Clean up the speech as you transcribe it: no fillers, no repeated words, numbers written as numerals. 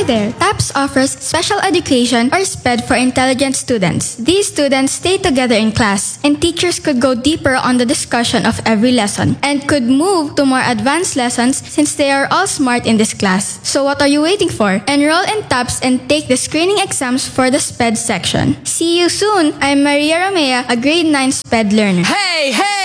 there, TAPS offers special education or SPED for intelligent students. These students stay together in class, and teachers could go deeper on the discussion of every lesson and could move to more advanced lessons since they are all smart in this class. So what are you waiting for? Enroll in TAPS and take the screening exams for the SPED section. See you soon! I'm Maria Romea, a grade 9 SPED learner. Hey, hey!